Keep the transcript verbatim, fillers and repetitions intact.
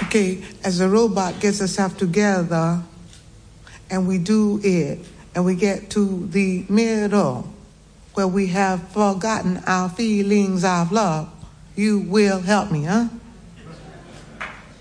Okay, as the robot gets itself together and we do it and we get to the middle where we have forgotten our feelings of love, you will help me, huh?